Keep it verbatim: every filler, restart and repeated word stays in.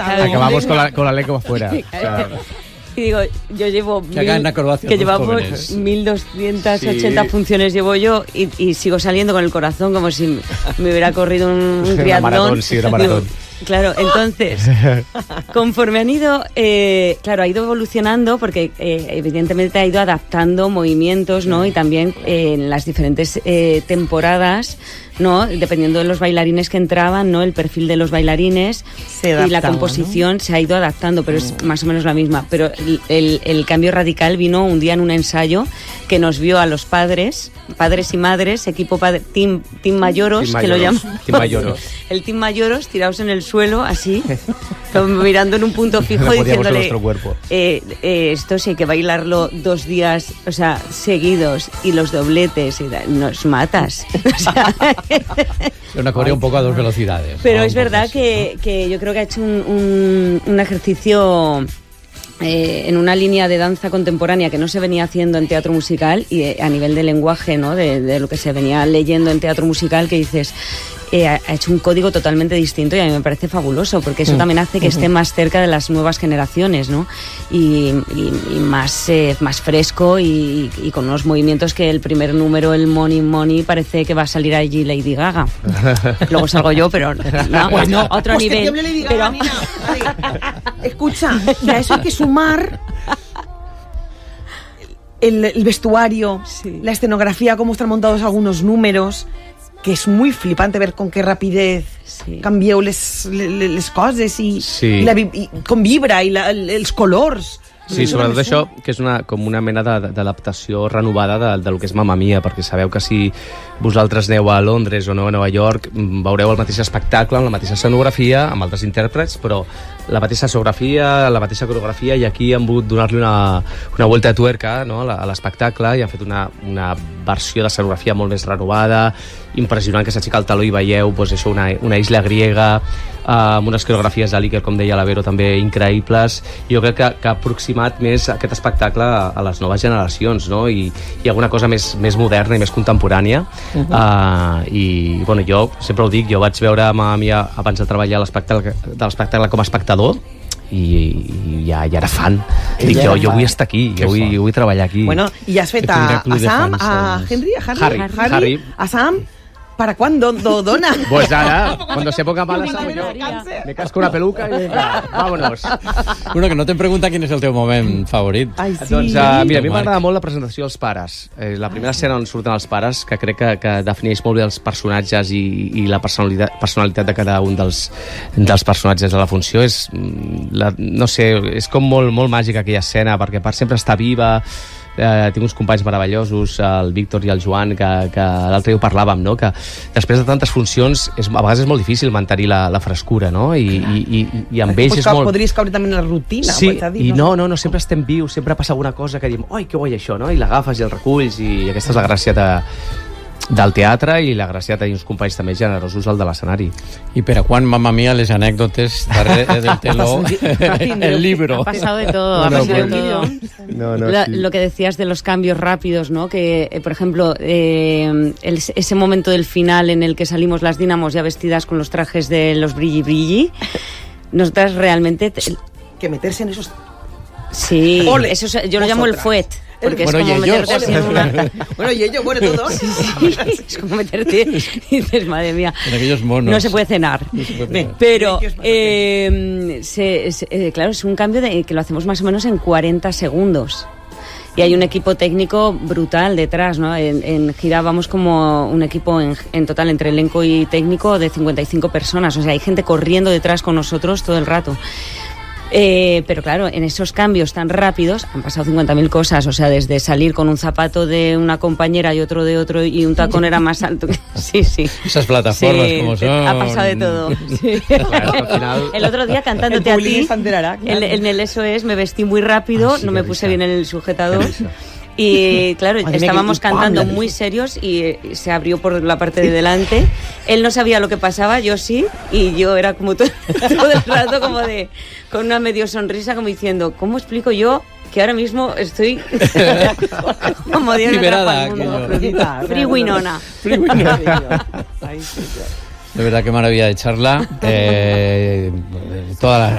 estado. Acabamos con la, con la lengua afuera. O sea, y digo, yo llevo que, mil, que llevamos mil doscientas ochenta sí. funciones llevo yo y, y sigo saliendo con el corazón como si me hubiera corrido un, un triatlón. Una maratón, sí, una maratón. Digo, claro, entonces, conforme han ido, eh, claro, ha ido evolucionando porque eh, evidentemente ha ido adaptando movimientos, ¿no? Y también eh, en las diferentes eh, temporadas, ¿no? Dependiendo de los bailarines que entraban, ¿no? El perfil de los bailarines se adaptaba, y la composición, ¿no? Se ha ido adaptando, pero es más o menos la misma. Pero el, el, el cambio radical vino un día en un ensayo que nos vio a los padres, padres y madres, equipo padre, team, team Mayoros, team que Mayoros, lo llaman. Team Mayoros. El team Mayoros tirados en el suelo, así, mirando en un fijo no diciéndole eh, eh, esto sí hay que bailarlo dos días, o sea, seguidos, y los dobletes, y nos matas. O sea, una coreo un poco a dos velocidades. Pero ¿no? es verdad que, ¿no? que yo creo que ha hecho un, un, un ejercicio eh, en una línea de danza contemporánea que no se venía haciendo en teatro musical y eh, a nivel de lenguaje, ¿no? De, de lo que se venía leyendo en teatro musical, que dices... Eh, ha hecho un código totalmente distinto y a mí me parece fabuloso porque eso mm. también hace que esté más cerca de las nuevas generaciones, ¿no? Y, y, y más, eh, más fresco y, y con unos movimientos que el primer número, el Money Money, parece que va a salir allí Lady Gaga. Luego salgo yo, pero no, pues no. otro pues nivel. Que Lady Gaga, pero... Escucha, y a eso hay que sumar el, el vestuario, sí. La escenografía, cómo están montados algunos números, que és muy flipante ver con qué rapidez sí. canvieu les, les, les coses i, sí. i, la, i com vibra i la, els colors. Sí, sobretot això, que és una, com una mena d'adaptació renovada de, de lo que és Mamma Mia, perquè sabeu que si vosaltres aneu a Londres o aneu a Nova York veureu el mateix espectacle amb la mateixa escenografia, amb altres intèrprets, però la mateixa escenografia, la mateixa coreografia, i aquí han volgut donar-li una, una vuelta de tuerca, no?, a l'espectacle, i han fet una, una versió d'escenografia molt més renovada, impressionant, que s'aixeca el taló i veieu pues, això, una, una isla griega, eh, amb unes coreografies de l'Iker, com deia la Vero, també increïbles. Jo crec que, que ha aproximat més aquest espectacle a, a les noves generacions, no? I, i alguna cosa més, més moderna i més contemporània. Uh-huh. uh, i bueno, jo sempre ho dic, jo vaig veure Mamma Mia abans de treballar a l'espectacle, de l'espectacle com a espectador, i, i ja, ja era fan. Dic, jo, jo vull estar aquí, jo vull, jo vull treballar aquí. Bueno, i has fet a, a Sam, a Henry, a Harry, Harry, Harry, Harry. a Sam. ¿Para cuándo do, dona? Pues ahora, cuando se ponga mala, sabe yo. Me casco una peluca y venga, vámonos. Bueno, que no te'n pregunta quin és el teu moment favorit. Ai, sí. Doncs, uh, mira, a mi m'agrada molt la presentació dels pares. Eh, la primera escena on surten els pares, que crec que, que defineix molt bé els personatges i, i la personalitat, personalitat de cada un dels, dels personatges de la funció. És, la, no sé, és com molt, molt màgica aquella escena, perquè a part sempre està viva. Eh, tinc uns companys meravellosos, el Víctor i el Joan, que, que l'altre dia ho parlàvem, no? Que després de tantes funcions és, a vegades és molt difícil mantenir la, la frescura, no? I, i, i, i amb ells és molt... Podries caure també en la rutina. Sí, dir, i no, no, no, sempre estem vius, sempre passa alguna cosa que diem, oi, que guai això, no? I l'agafes i el reculls, i aquesta és la gràcia de, del teatre i la gràcia de tenir uns companys també generosos al de l'escenari. I per a quan, Mamma Mia, les anècdotes darrere del teló, el libro? Ha pasado de todo, no, ha pasado no, de todo. No, no, la, sí. Lo que decías de los cambios rápidos, ¿no? Que, eh, por ejemplo, eh, el, ese momento del final en el que salimos las Dínamos ya vestidas con los trajes de los brilli brilli, nosotras realmente... Te... Que meterse en esos... Sí, Ole, eso yo lo llamo el fuet. Porque bueno, es como meterte así en una... Bueno, y ello, bueno, todo. Sí, sí, es como meterte y dices, madre mía, en aquellos monos. No se puede cenar. No se puede cenar. Pero, eh, se, se, eh, claro, es un cambio de, que lo hacemos más o menos en cuarenta segundos. Y hay un equipo técnico brutal detrás, ¿no? En, en gira vamos como un equipo en, en total entre elenco y técnico de cincuenta y cinco personas. O sea, hay gente corriendo detrás con nosotros todo el rato. Eh, pero claro, en esos cambios tan rápidos han pasado cincuenta mil cosas, o sea, desde salir con un zapato de una compañera y otro de otro y un tacón era más alto que... Sí, sí. Esas plataformas sí, como son... Ha pasado de todo. Sí. Claro, al final... El otro día cantándote a ti, en, en el Eso Es, me vestí muy rápido, ah, sí, no me puse bien el sujetador... Y claro, Madre estábamos cantando muy serios y se abrió por la parte de delante. Él no sabía lo que pasaba, yo sí, y yo era como todo, todo el rato como de con una medio sonrisa como diciendo, ¿cómo explico yo que ahora mismo estoy como Dios liberada? Free Winona. Free Winona. De verdad, qué maravilla de charla. Eh, toda